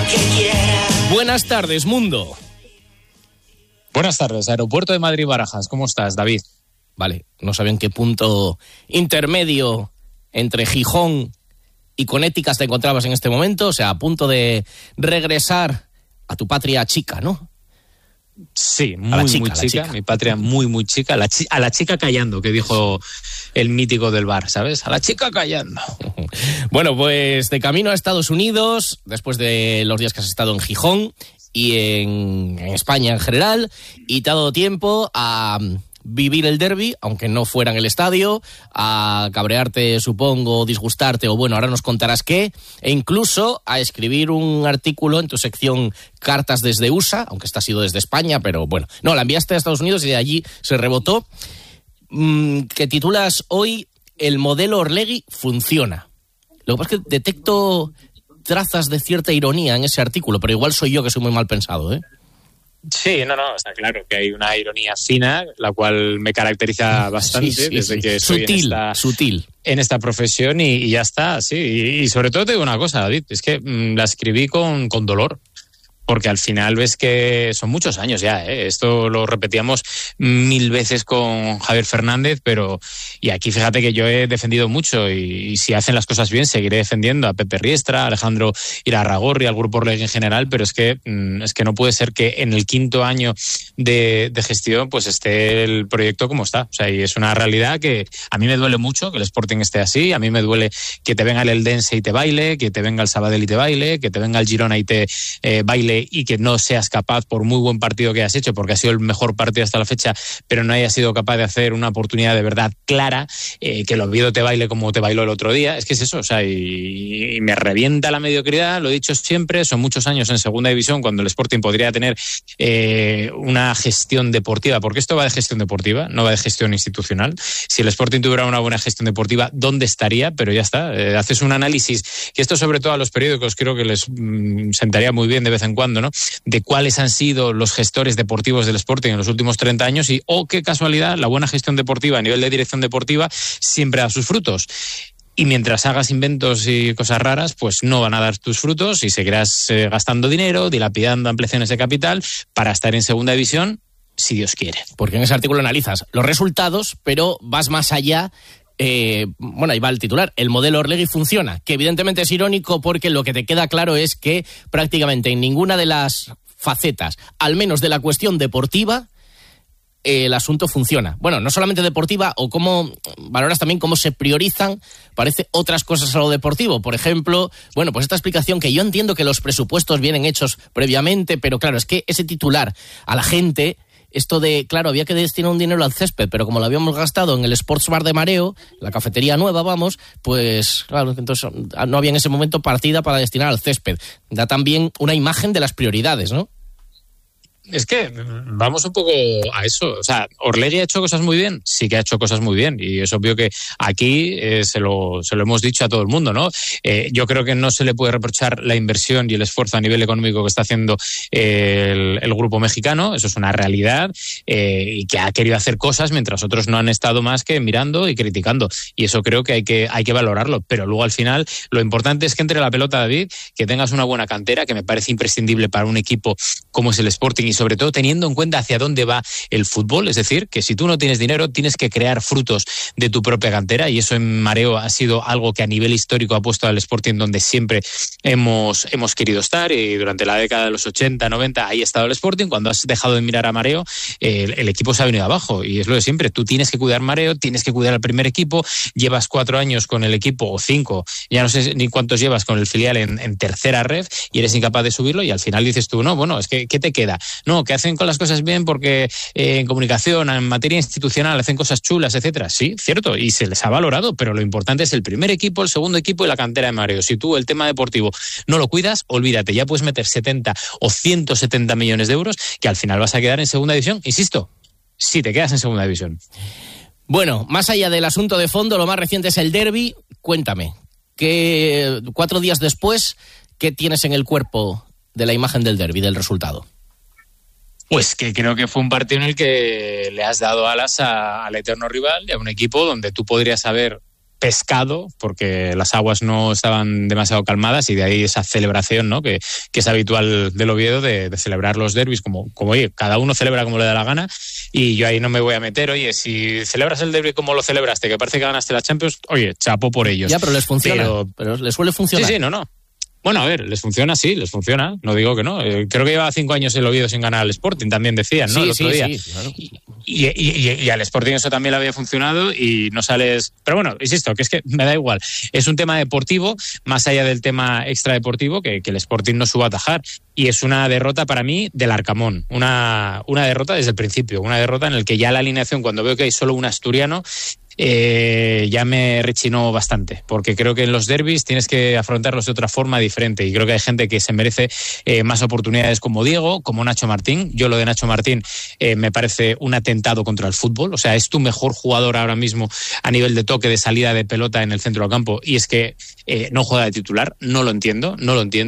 que quieras. Buenas tardes, mundo. Buenas tardes, Aeropuerto de Madrid-Barajas. ¿Cómo estás, David? Vale, no sabía en qué punto intermedio entre Gijón y Connecticut te encontrabas en este momento, o sea, a punto de regresar a tu patria chica, ¿no? Sí, muy chica. Mi patria muy chica. A la chica callando, que dijo el mítico del bar, ¿sabes? A la chica callando. Bueno, pues de camino a Estados Unidos, después de los días que has estado en Gijón y en España en general, y te ha dado tiempo a vivir el derbi, aunque no fuera en el estadio, a cabrearte, supongo, disgustarte, o bueno, ahora nos contarás qué, e incluso a escribir un artículo en tu sección Cartas desde USA, aunque esta ha sido desde España, pero bueno, no, la enviaste a Estados Unidos y de allí se rebotó, que titulas hoy El modelo Orlegui funciona. Lo que pasa es que detecto trazas de cierta ironía en ese artículo, pero igual soy yo que soy muy mal pensado, ¿eh? Sí, no, está claro que hay una ironía fina, la cual me caracteriza bastante desde que estoy en esta profesión y ya está, sí. Y sobre todo te digo una cosa, David, es que la escribí con dolor. Porque al final ves que son muchos años ya, ¿eh? Esto lo repetíamos 1000 veces con Javier Fernández, y aquí fíjate que yo he defendido mucho y si hacen las cosas bien seguiré defendiendo a Pepe Riestra, a Alejandro Irarragorri, al Grupo Orlegui en general, pero es que no puede ser que en el 5º año de gestión pues esté el proyecto como está. O sea, y es una realidad que a mí me duele mucho que el Sporting esté así, a mí me duele que te venga el Eldense y te baile, que te venga el Sabadell y te baile, que te venga el Girona y te baile, y que no seas capaz, por muy buen partido que hayas hecho, porque ha sido el mejor partido hasta la fecha, pero no hayas sido capaz de hacer una oportunidad de verdad clara, que el Oviedo te baile como te bailó el otro día. Es que es eso, o sea, y me revienta la mediocridad, lo he dicho siempre, son muchos años en segunda división cuando el Sporting podría tener una gestión deportiva, porque esto va de gestión deportiva, no va de gestión institucional. Si el Sporting tuviera una buena gestión deportiva, ¿dónde estaría? Pero ya está, haces un análisis, que esto sobre todo a los periódicos creo que les sentaría muy bien de vez en cuando, ¿no? De cuáles han sido los gestores deportivos del Sporting en los últimos 30 años y, qué casualidad, la buena gestión deportiva a nivel de dirección deportiva siempre da sus frutos. Y mientras hagas inventos y cosas raras, pues no van a dar tus frutos y seguirás gastando dinero, dilapidando ampliaciones de capital para estar en segunda división, si Dios quiere. Porque en ese artículo analizas los resultados, pero vas más allá. Bueno, ahí va el titular, el modelo Orlegui funciona, que evidentemente es irónico porque lo que te queda claro es que prácticamente en ninguna de las facetas, al menos de la cuestión deportiva, el asunto funciona. Bueno, no solamente deportiva, o cómo valoras también cómo se priorizan, parece, otras cosas a lo deportivo. Por ejemplo, bueno, pues esta explicación que yo entiendo que los presupuestos vienen hechos previamente, pero claro, es que ese titular a la gente... Esto de, claro, había que destinar un dinero al césped, pero como lo habíamos gastado en el Sports Bar de Mareo, la cafetería nueva, vamos, pues claro, entonces no había en ese momento partida para destinar al césped. Da también una imagen de las prioridades, ¿no? Es que vamos un poco a eso. O sea, ¿Orlegui ha hecho cosas muy bien? Sí que ha hecho cosas muy bien. Y es obvio que aquí se lo hemos dicho a todo el mundo, ¿no? Yo creo que no se le puede reprochar la inversión y el esfuerzo a nivel económico que está haciendo el grupo mexicano. Eso es una realidad. Y que ha querido hacer cosas mientras otros no han estado más que mirando y criticando. Y eso creo que hay que valorarlo. Pero luego al final lo importante es que entre la pelota, David, que tengas una buena cantera, que me parece imprescindible para un equipo como es el Sporting, y sobre todo teniendo en cuenta hacia dónde va el fútbol. Es decir, que si tú no tienes dinero, tienes que crear frutos de tu propia cantera, y eso en Mareo ha sido algo que a nivel histórico ha puesto al Sporting donde siempre hemos querido estar, y durante la década de los 80, 90 ahí ha estado el Sporting. Cuando has dejado de mirar a Mareo, el equipo se ha venido abajo, y es lo de siempre. Tú tienes que cuidar Mareo, tienes que cuidar al primer equipo, llevas 4 años con el equipo, o 5, ya no sé ni cuántos llevas con el filial en tercera ref, y eres incapaz de subirlo, y al final dices tú, no, bueno, es que ¿qué te queda? No, que hacen con las cosas bien porque en comunicación, en materia institucional, hacen cosas chulas, etcétera. Sí, cierto, y se les ha valorado, pero lo importante es el primer equipo, el segundo equipo y la cantera de Mareo. Si tú el tema deportivo no lo cuidas, olvídate, ya puedes meter 70 o 170 millones de euros que al final vas a quedar en segunda división, insisto, si te quedas en segunda división. Bueno, más allá del asunto de fondo, lo más reciente es el derbi. Cuéntame, que 4 días después, ¿qué tienes en el cuerpo de la imagen del derbi, del resultado? Pues que creo que fue un partido en el que le has dado alas al eterno rival y a un equipo donde tú podrías haber pescado porque las aguas no estaban demasiado calmadas, y de ahí esa celebración, ¿no? que es habitual del Oviedo de celebrar los derbis como oye, cada uno celebra como le da la gana, y yo ahí no me voy a meter. Oye, si celebras el derbi como lo celebraste, que parece que ganaste la Champions, oye, chapo por ellos. Ya, pero les funciona, pero les suele funcionar. Sí, no. Bueno, a ver, les funciona, no digo que no. Creo que lleva 5 años el Oviedo sin ganar al Sporting, también decían, ¿no? Sí, el otro día. Sí, claro. Y al Sporting eso también le había funcionado y no sales... Pero bueno, insisto, que es que me da igual. Es un tema deportivo, más allá del tema extradeportivo, que el Sporting no suba a atajar. Y es una derrota para mí del Arcamón. Una derrota desde el principio. Una derrota en la que ya la alineación, cuando veo que hay solo un asturiano, ya me rechinó bastante, porque creo que en los derbis tienes que afrontarlos de otra forma diferente, y creo que hay gente que se merece más oportunidades, como Diego, como Nacho Martín. Yo lo de Nacho Martín me parece un atentado contra el fútbol. O sea, es tu mejor jugador ahora mismo a nivel de toque, de salida de pelota en el centro del campo, y es que no juega de titular. No lo entiendo.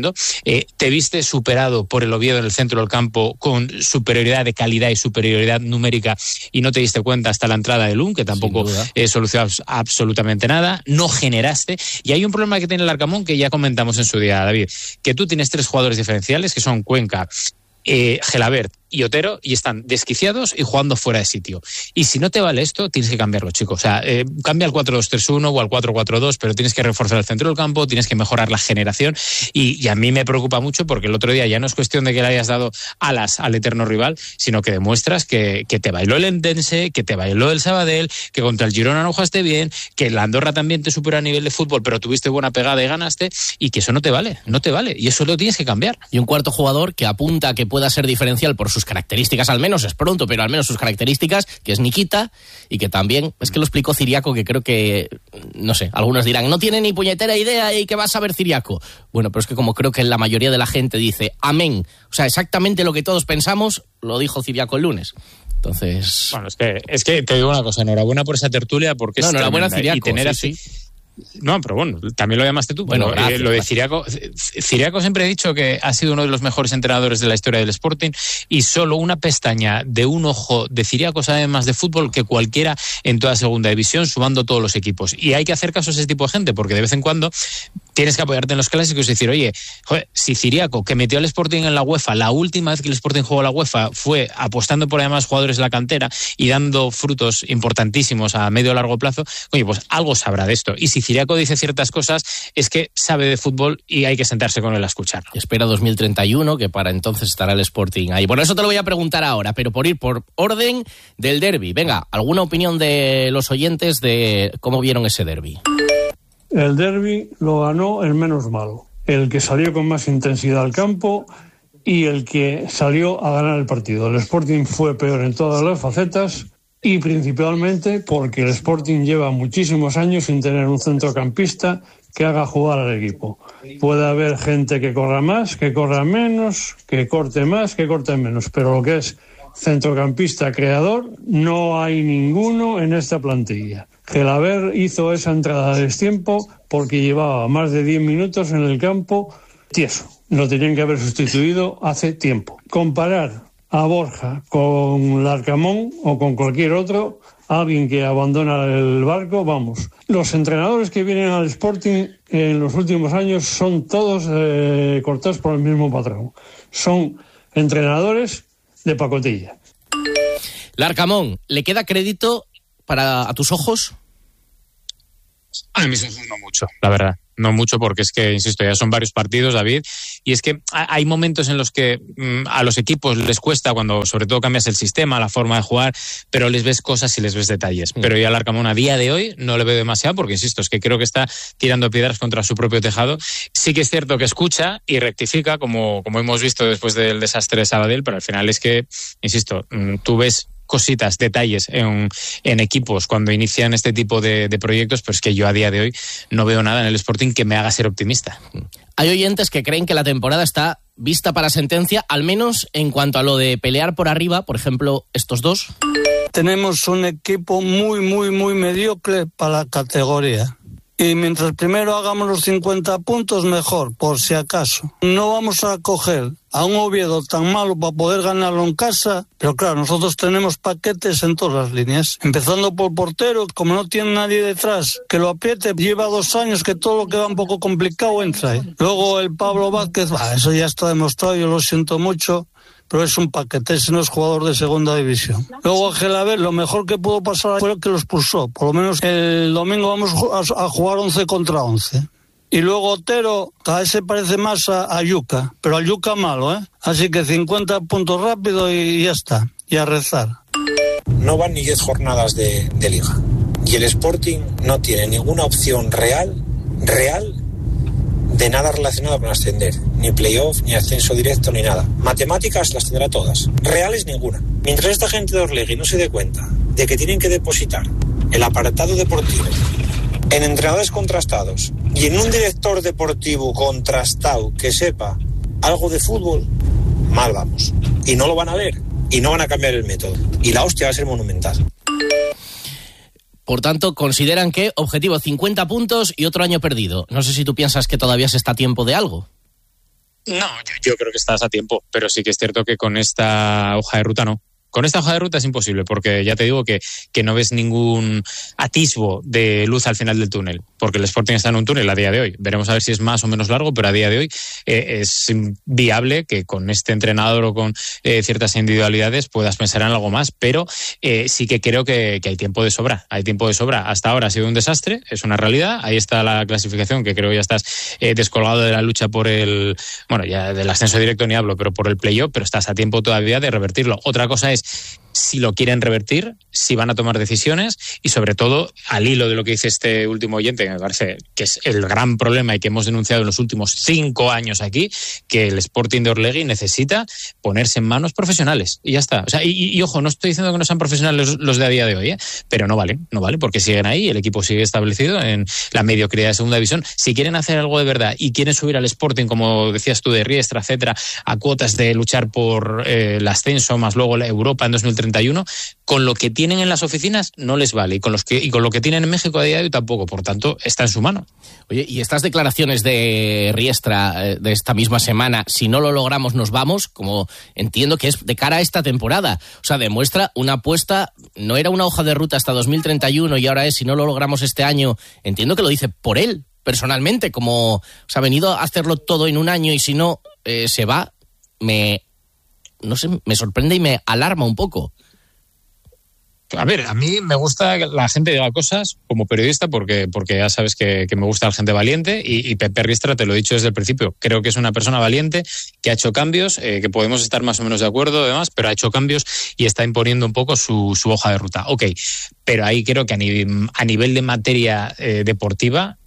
Te viste superado por el Oviedo en el centro del campo con superioridad de calidad y superioridad numérica, y no te diste cuenta hasta la entrada de Lun, que tampoco solucionó absolutamente nada. No generaste, y hay un problema que tiene el Arcamón que ya comentamos en su día, David, que tú tienes 3 jugadores diferenciales que son Cuenca, Gelabert y Otero, y están desquiciados y jugando fuera de sitio. Y si no te vale esto, tienes que cambiarlo, chicos. O sea, cambia al 4-2-3-1 o al 4-4-2, pero tienes que reforzar el centro del campo, tienes que mejorar la generación, y a mí me preocupa mucho, porque el otro día ya no es cuestión de que le hayas dado alas al eterno rival, sino que demuestras que te bailó el Endense, que te bailó el Sabadell, que contra el Girona no jugaste bien, que la Andorra también te superó a nivel de fútbol, pero tuviste buena pegada y ganaste, y que eso no te vale, y eso lo tienes que cambiar. Y un cuarto jugador que apunta a que pueda ser diferencial por sus características, al menos es pronto, pero al menos sus características, que es Nikita, y que también, es que lo explicó Ciriaco, que creo que, no sé, algunos dirán, no tiene ni puñetera idea y que va a saber Ciriaco. Bueno, pero es que como creo que la mayoría de la gente dice amén, o sea, exactamente lo que todos pensamos, lo dijo Ciriaco el lunes. Entonces... Bueno, es que te digo una cosa, enhorabuena por esa tertulia, porque no, enhorabuena Ciriaco, y tener así... No, pero bueno, también lo llamaste tú. Bueno, gracias, lo de Ciriaco siempre he dicho que ha sido uno de los mejores entrenadores de la historia del Sporting, y solo una pestaña de un ojo de Ciriaco sabe más de fútbol que cualquiera en toda segunda división, sumando todos los equipos. Y hay que hacer caso a ese tipo de gente, porque de vez en cuando tienes que apoyarte en los clásicos y decir, oye, joder, si Ciriaco, que metió al Sporting en la UEFA, la última vez que el Sporting jugó la UEFA fue apostando por además jugadores de la cantera y dando frutos importantísimos a medio o largo plazo, oye, pues algo sabrá de esto. Y si Ciriaco dice ciertas cosas, es que sabe de fútbol y hay que sentarse con él a escucharlo. Espera 2031, que para entonces estará el Sporting ahí. Bueno, eso te lo voy a preguntar ahora, pero por ir por orden del derbi. Venga, ¿alguna opinión de los oyentes de cómo vieron ese derbi? El derbi lo ganó el menos malo, el que salió con más intensidad al campo y el que salió a ganar el partido. El Sporting fue peor en todas las facetas, y principalmente porque el Sporting lleva muchísimos años sin tener un centrocampista que haga jugar al equipo. Puede haber gente que corra más, que corra menos, que corte más, que corte menos, pero lo que es centrocampista creador no hay ninguno en esta plantilla. Gelabert hizo esa entrada de destiempo porque llevaba más de 10 minutos en el campo tieso. Lo tenían que haber sustituido hace tiempo. Comparar a Borja con Larcamón o con cualquier otro, alguien que abandona el barco, vamos. Los entrenadores que vienen al Sporting en los últimos años son todos cortados por el mismo patrón. Son entrenadores de pacotilla. Larcamón, ¿le queda crédito a tus ojos? A mis ojos no mucho, la verdad. No mucho, porque es que, insisto, ya son varios partidos, David, y es que hay momentos en los que a los equipos les cuesta, cuando sobre todo cambias el sistema, la forma de jugar, pero les ves cosas y les ves detalles. Pero yo al Arcamón a día de hoy no le veo demasiado, porque, insisto, es que creo que está tirando piedras contra su propio tejado. Sí que es cierto que escucha y rectifica, como hemos visto después del desastre de Sabadell, pero al final es que, insisto, tú ves cositas, detalles en equipos cuando inician este tipo de proyectos, pero es que yo a día de hoy no veo nada en el Sporting que me haga ser optimista. Hay oyentes que creen que la temporada está vista para sentencia, al menos en cuanto a lo de pelear por arriba, por ejemplo, estos dos. Tenemos un equipo muy, muy, muy mediocre para la categoría. Y mientras primero hagamos los 50 puntos, mejor, por si acaso. No vamos a coger a un Oviedo tan malo para poder ganarlo en casa, pero claro, nosotros tenemos paquetes en todas las líneas. Empezando por portero, como no tiene nadie detrás que lo apriete, lleva 2 años que todo lo que va un poco complicado entra. Luego el Pablo Vázquez, eso ya está demostrado, yo lo siento mucho, pero es un paquete, ese no es jugador de segunda división. Luego Gelaber, lo mejor que pudo pasar fue que lo expulsó. Por lo menos el domingo vamos a jugar 11 contra 11. Y luego Otero, cada vez se parece más a Yuca, pero a Yuca malo, ¿eh? Así que 50 puntos rápido y ya está, y a rezar. No van ni 10 jornadas de liga. Y el Sporting no tiene ninguna opción real, de nada relacionado con ascender. Ni playoff, ni ascenso directo, ni nada. Matemáticas las tendrá todas. Reales ninguna. Mientras esta gente de Orlegui no se dé cuenta de que tienen que depositar el apartado deportivo en entrenadores contrastados y en un director deportivo contrastado que sepa algo de fútbol, mal vamos. Y no lo van a ver. Y no van a cambiar el método. Y la hostia va a ser monumental. Por tanto, consideran que objetivo 50 puntos y otro año perdido. No sé si tú piensas que todavía se está a tiempo de algo. No, yo creo que estás a tiempo, pero sí que es cierto que con esta hoja de ruta no. Con esta hoja de ruta es imposible, porque ya te digo que no ves ningún atisbo de luz al final del túnel, porque el Sporting está en un túnel a día de hoy. Veremos a ver si es más o menos largo, pero a día de hoy es viable que con este entrenador o con ciertas individualidades puedas pensar en algo más, pero sí que creo que hay tiempo de sobra. Hay tiempo de sobra. Hasta ahora ha sido un desastre, es una realidad. Ahí está la clasificación, que creo ya estás descolgado de la lucha por ya del ascenso directo ni hablo, pero por el playoff, pero estás a tiempo todavía de revertirlo. Otra cosa es si lo quieren revertir, si van a tomar decisiones y sobre todo, al hilo de lo que dice este último oyente, que me parece que es el gran problema y que hemos denunciado en los últimos 5 años aquí, que el Sporting de Orlegui necesita ponerse en manos profesionales y ya está. O sea, y ojo, no estoy diciendo que no sean profesionales los de a día de hoy, pero no vale porque siguen ahí, el equipo sigue establecido en la mediocridad de segunda división. Si quieren hacer algo de verdad y quieren subir al Sporting, como decías tú, de Riestra, etcétera, a cuotas de luchar por el ascenso, más luego la Europa en 2031, con lo que tienen en las oficinas no les vale, y con lo que tienen en México a día de hoy tampoco, por tanto está en su mano. Oye, y estas declaraciones de Riestra de esta misma semana, si no lo logramos nos vamos, como entiendo que es de cara a esta temporada, o sea, demuestra una apuesta, no era una hoja de ruta hasta 2031 y ahora es si no lo logramos este año, entiendo que lo dice por él personalmente, como, o sea, ha venido a hacerlo todo en un año y si no se va, me sorprende y me alarma un poco. A ver, a mí me gusta que la gente diga cosas como periodista porque ya sabes que me gusta la gente valiente y Pepe Riestra, te lo he dicho desde el principio, creo que es una persona valiente que ha hecho cambios, que podemos estar más o menos de acuerdo además, pero ha hecho cambios y está imponiendo un poco su hoja de ruta. Ok, pero ahí creo que a nivel de materia deportiva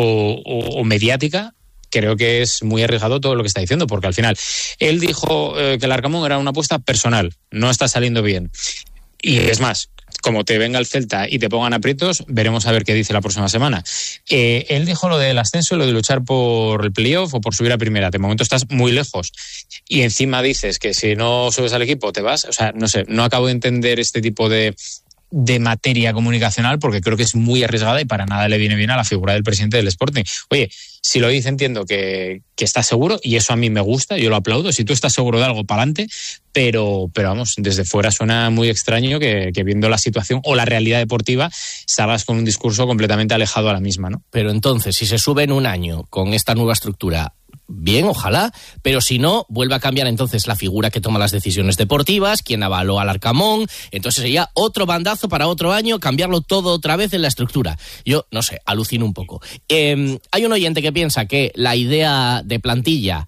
o mediática, creo que es muy arriesgado todo lo que está diciendo, porque al final él dijo que el Arcamón era una apuesta personal, no está saliendo bien. Y es más, como te venga el Celta y te pongan aprietos, veremos a ver qué dice la próxima semana. Él dijo lo del ascenso y lo de luchar por el playoff o por subir a primera. De momento estás muy lejos. Y encima dices que si no subes al equipo te vas. O sea, no sé, no acabo de entender este tipo de materia comunicacional porque creo que es muy arriesgada y para nada le viene bien a la figura del presidente del Sporting. Oye, si lo dice entiendo que está seguro y eso a mí me gusta, yo lo aplaudo. Si tú estás seguro de algo, pa'lante, pero vamos, desde fuera suena muy extraño que viendo la situación o la realidad deportiva salgas con un discurso completamente alejado a la misma, ¿no? Pero entonces, si se sube en un año con esta nueva estructura, bien, ojalá, pero si no, vuelve a cambiar entonces la figura que toma las decisiones deportivas, quien avaló al Arcamón, entonces sería otro bandazo para otro año, cambiarlo todo otra vez en la estructura. Yo, no sé, alucino un poco. Hay un oyente que piensa que la idea de plantilla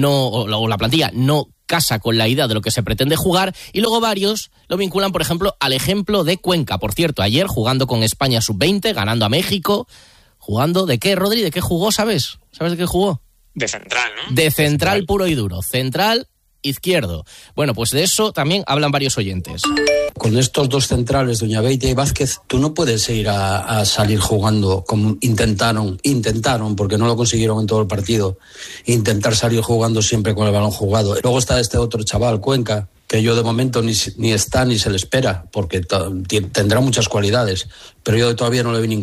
o la plantilla no casa con la idea de lo que se pretende jugar, y luego varios lo vinculan, por ejemplo, al ejemplo de Cuenca. Por cierto, ayer jugando con España sub-20, ganando a México, jugando, ¿de qué, Rodri? ¿De qué jugó, sabes? ¿Sabes de qué jugó? De central, ¿no? De central puro y duro. Central izquierdo. Bueno, pues de eso también hablan varios oyentes. Con estos dos centrales, Doña Beita y Vázquez, tú no puedes ir a salir jugando como intentaron, porque no lo consiguieron en todo el partido, intentar salir jugando siempre con el balón jugado. Luego está este otro chaval, Cuenca, que yo de momento ni está ni se le espera, porque tendrá muchas cualidades, pero yo todavía no le vi ninguna.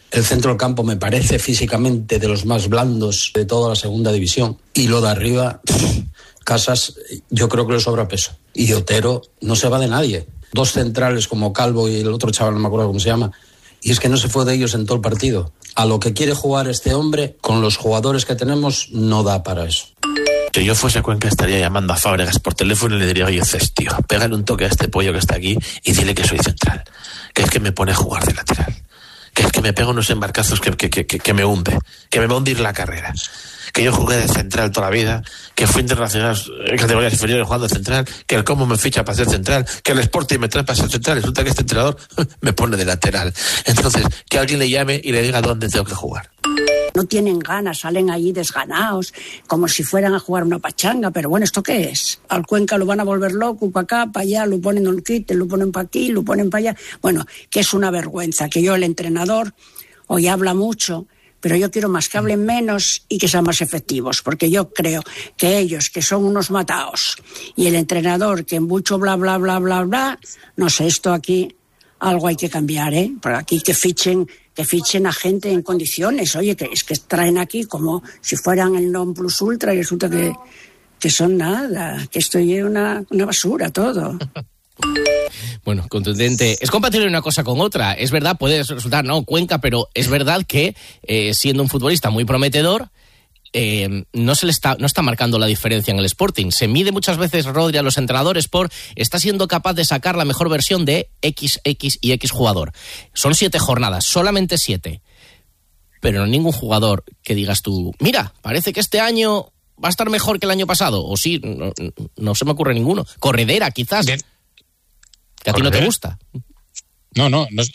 El centro del campo me parece físicamente de los más blandos de toda la segunda división. Y lo de arriba, Casas, yo creo que le sobra peso. Y Otero no se va de nadie. 2 centrales como Calvo y el otro chaval, no me acuerdo cómo se llama. Y es que no se fue de ellos en todo el partido. A lo que quiere jugar este hombre, con los jugadores que tenemos, no da para eso. Si yo fuese Cuenca estaría llamando a Fábregas por teléfono y le diría: oye, Cés, tío, pégale un toque a este pollo que está aquí y dile que soy central, que es que me pone a jugar de lateral, que es que me pego unos embarcazos que me hunde, que me va a hundir la carrera, que yo jugué de central toda la vida, que fui internacional en categorías inferiores jugando de central, que el Como me ficha para ser central, que el Sporting me trae para ser central, resulta que este entrenador me pone de lateral. Entonces, que alguien le llame y le diga dónde tengo que jugar. No tienen ganas, salen allí desganados, como si fueran a jugar una pachanga, pero bueno, ¿esto qué es? Al Cuenca lo van a volver loco, para acá, para allá, lo ponen un kit, lo ponen para aquí, lo ponen para allá. Bueno, que es una vergüenza, que yo, el entrenador, hoy habla mucho, pero yo quiero más que hablen menos y que sean más efectivos, porque yo creo que ellos, que son unos mataos, y el entrenador, que en mucho bla, bla, bla, bla, bla, no sé, esto aquí, algo hay que cambiar, Por aquí que fichen a gente en condiciones. Oye, que es que traen aquí como si fueran el non plus ultra y resulta que son nada, que esto es una basura todo. Bueno, contundente. Es compatible una cosa con otra. Es verdad, puede resultar, no, Cuenca, pero es verdad que siendo un futbolista muy prometedor, no está marcando la diferencia en el Sporting. Se mide muchas veces, Rodri, a los entrenadores por está siendo capaz de sacar la mejor versión de X y X jugador. Son 7 jornadas, solamente 7. Pero no ningún jugador que digas tú, mira, parece que este año va a estar mejor que el año pasado. O sí, no se me ocurre ninguno. Corredera, quizás. Bien. Que a ti no te gusta. No,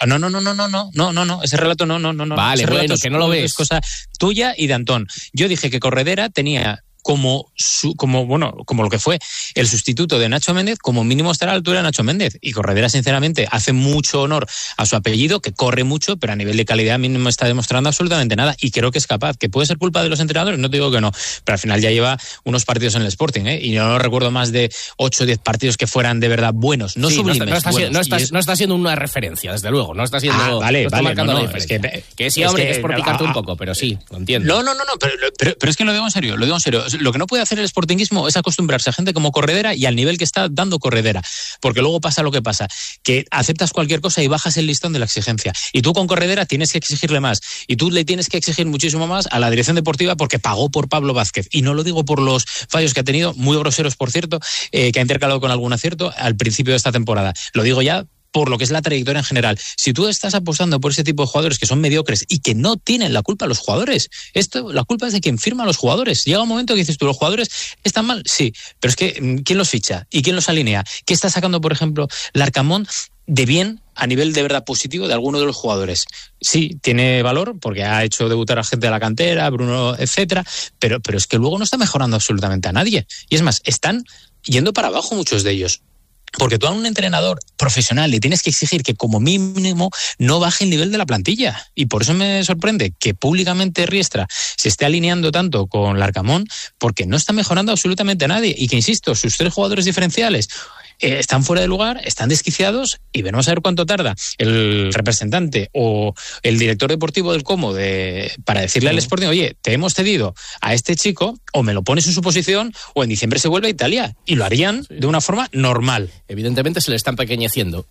ese relato no. Vale, bueno, que no lo ves. Es cosa tuya y de Antón. Yo dije que Corredera tenía como lo que fue el sustituto de Nacho Méndez, como mínimo estará a la altura de Nacho Méndez. Y Corredera, sinceramente, hace mucho honor a su apellido, que corre mucho, pero a nivel de calidad a mí no me está demostrando absolutamente nada. Y creo que es capaz. ¿Que puede ser culpa de los entrenadores? No te digo que no. Pero al final ya lleva unos partidos en el Sporting, y no recuerdo más de 8 o 10 partidos que fueran de verdad buenos. No sublimes. No está siendo una referencia, desde luego. No está siendo... marcando la diferencia. Que sí, hombre, que es por picarte un poco, pero sí, lo entiendo. No, pero es que lo digo en serio. Lo que no puede hacer el sportinguismo es acostumbrarse a gente como Corredera y al nivel que está dando Corredera, porque luego pasa lo que pasa, que aceptas cualquier cosa y bajas el listón de la exigencia, y tú con Corredera tienes que exigirle más, y tú le tienes que exigir muchísimo más a la dirección deportiva porque pagó por Pablo Vázquez, y no lo digo por los fallos que ha tenido, muy groseros por cierto, que ha intercalado con algún acierto al principio de esta temporada, lo digo ya por lo que es la trayectoria en general. Si tú estás apostando por ese tipo de jugadores que son mediocres y que no tienen la culpa los jugadores, la culpa es de quien firma a los jugadores. Llega un momento que dices tú, ¿los jugadores están mal? Sí, pero es que ¿quién los ficha? ¿Y quién los alinea? ¿Qué está sacando, por ejemplo, Larcamón de bien a nivel de verdad positivo de alguno de los jugadores? Sí, tiene valor porque ha hecho debutar a gente de la cantera, Bruno, etcétera, pero es que luego no está mejorando absolutamente a nadie. Y es más, están yendo para abajo muchos de ellos. Porque tú a un entrenador profesional le tienes que exigir que como mínimo no baje el nivel de la plantilla. Y por eso me sorprende que públicamente Riestra se esté alineando tanto con Larcamón, porque no está mejorando absolutamente a nadie. Y que, insisto, sus 3 jugadores diferenciales están fuera de lugar, están desquiciados, y veremos a ver cuánto tarda el representante o el director deportivo del Como para decirle al Sporting, oye, te hemos cedido a este chico, o me lo pones en su posición, o en diciembre se vuelve a Italia. Y lo harían de una forma normal. Evidentemente se le está empequeñeciendo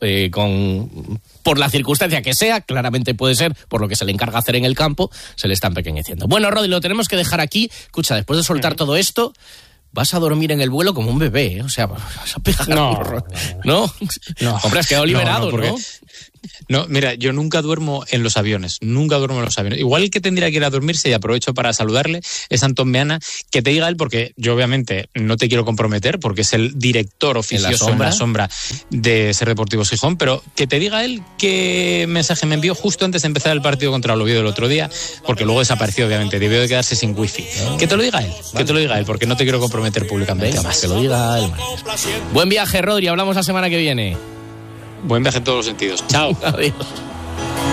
por la circunstancia que sea, claramente puede ser por lo que se le encarga hacer en el campo, se le está empequeñeciendo. Bueno, Rodri, lo tenemos que dejar aquí. Escucha, después de soltar todo esto, vas a dormir en el vuelo como un bebé, o sea, vas a pegar. ¿No? Hombre, has quedado liberado, ¿no? No, mira, yo nunca duermo en los aviones, Igual el que tendría que ir a dormirse, y aprovecho para saludarle, es Antón Meana, que te diga él, porque yo obviamente no te quiero comprometer, porque es el director oficioso en la sombra de Ser Deportivos Gijón, pero que te diga él qué mensaje me envió justo antes de empezar el partido contra el Oviedo el otro día, porque luego desapareció, obviamente, debió de quedarse sin wifi. Que te lo diga él, porque no te quiero comprometer públicamente. Venga, más. Que lo diga él. Buen viaje, Rodri, hablamos la semana que viene. Buen viaje en todos los sentidos. Chao. Adiós.